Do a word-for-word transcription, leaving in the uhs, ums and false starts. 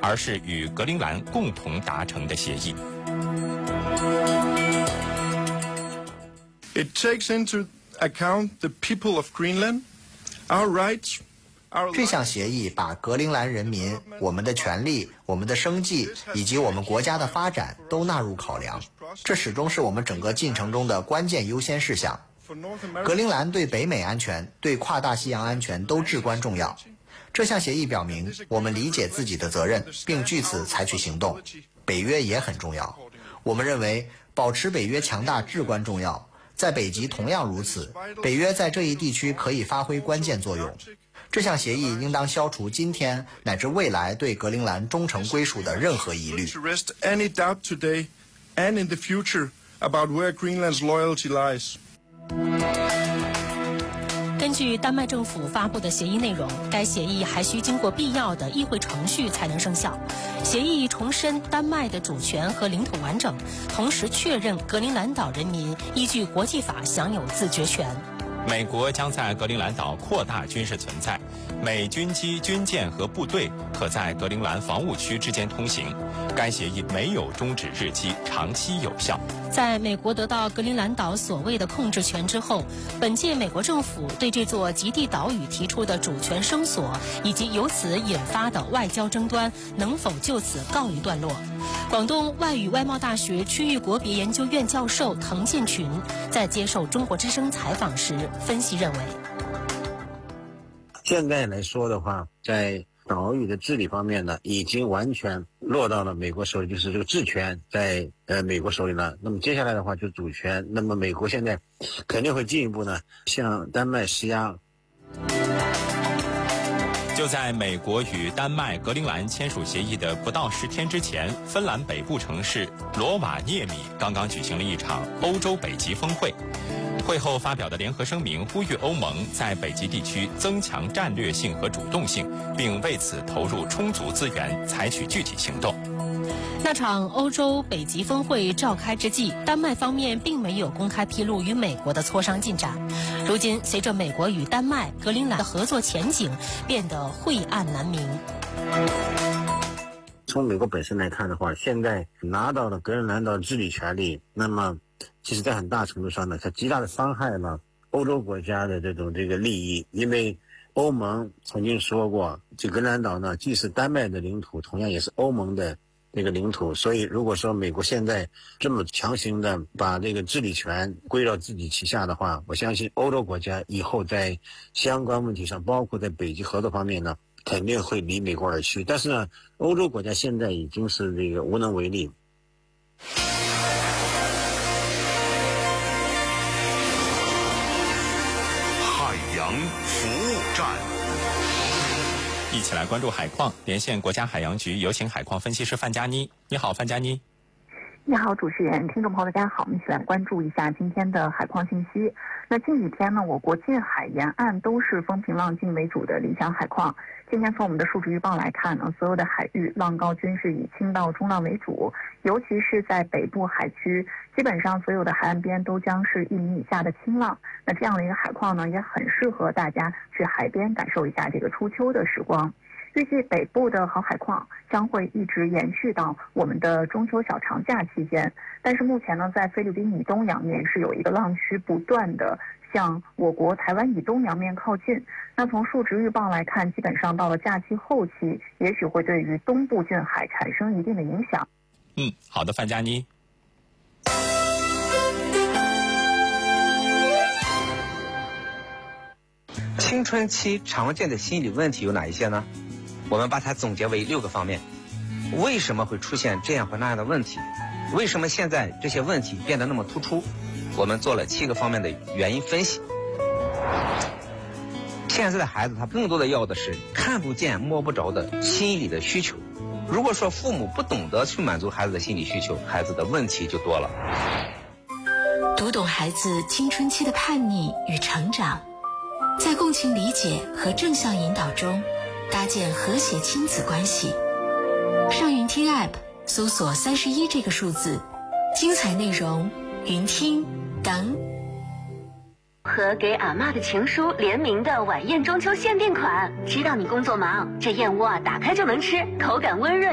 而是与格陵兰共同达成的协议。 It takes into account the people of Greenland, our rights. 这项协议把格陵兰人民、我们的权利、我们的生计以及我们国家的发展都纳入考量，这始终是我们整个进程中的关键优先事项。格陵兰对北美安全、对跨大西洋安全都至关重要。这项协议表明，我们理解自己的责任，并据此采取行动。北约也很重要，我们认为保持北约强大至关重要，在北极同样如此。北约在这一地区可以发挥关键作用。这项协议应当消除今天乃至未来对格陵兰忠诚归属的任何疑虑。 根据丹麦政府发布的协议内容，该协议还需经过必要的议会程序才能生效。协议重申丹麦的主权和领土完整，同时确认格陵兰岛人民依据国际法享有自决权。 美国将在格陵兰岛扩大军事存在，美军机、军舰和部队可在格陵兰防务区之间通行。该协议没有终止日期，长期有效。 在美国得到格陵兰岛所谓的控制权之后，本届美国政府对这座极地岛屿提出的主权声索，以及由此引发的外交争端，能否就此告一段落？广东外语外贸大学区域国别研究院教授滕建群在接受中国之声采访时分析认为， 现在来说的话，在岛屿的治理方面呢，已经完全落到了美国手里，就是这个治权在呃美国手里了。那么接下来的话就主权，那么美国现在肯定会进一步呢向丹麦施压。 就在美国与丹麦、格陵兰签署协议的不到十天之前，芬兰北部城市罗瓦涅米刚刚举行了一场欧洲北极峰会。会后发表的联合声明呼吁欧盟在北极地区增强战略性和主动性，并为此投入充足资源，采取具体行动。 那场欧洲北极峰会召开之际，丹麦方面并没有公开披露与美国的磋商进展。如今，随着美国与丹麦、格陵兰的合作前景变得晦暗难明。 从美国本身来看的话，现在拿到了格陵兰岛治理权利，那么其实在很大程度上呢，它极大的伤害了欧洲国家的这种这个利益。因为欧盟曾经说过，这格陵兰岛呢既是丹麦的领土，同样也是欧盟的这个领土，所以如果说美国现在这么强行的把这个治理权归到自己旗下的话，我相信欧洲国家以后在相关问题上，包括在北极合作方面呢，肯定会离美国而去。但是呢，欧洲国家现在已经是这个无能为力。 海洋服务站， 一起来关注海况，连线国家海洋局，有请海况分析师范佳妮。你好，范佳妮。 你好，主持人，听众朋友大家好，我们一起来关注一下今天的海况信息。那近几天呢，我国近海沿岸都是风平浪静为主的理想海况。今天从我们的数值预报来看呢，所有的海域浪高均是以轻到中浪为主，尤其是在北部海区，基本上所有的海岸边都将是一米以下的轻浪。那这样的一个海况呢，也很适合大家去海边感受一下这个初秋的时光。预计北部的好海况将会一直延续到我们的中秋小长假期间，但是目前呢，在菲律宾以东洋面是有一个浪区不断的向我国台湾以东洋面靠近。那从数值预报来看，基本上到了假期后期，也许会对于东部近海产生一定的影响。 嗯，好的，范佳妮。 青春期常见的心理问题有哪一些呢？我们把它总结为六个方面。为什么会出现这样或那样的问题？为什么现在这些问题变得那么突出？我们做了七个方面的原因分析。现在的孩子他更多的要的是看不见摸不着的心理的需求。如果说父母不懂得去满足孩子的心理需求，孩子的问题就多了。 读懂孩子青春期的叛逆与成长，在共情理解和正向引导中搭建和谐亲子关系。上云听 App 搜索三十一这个数字，精彩内容云听等。 和给阿嬷的情书联名的晚宴中秋限定款，知道你工作忙，这燕窝啊打开就能吃，口感温润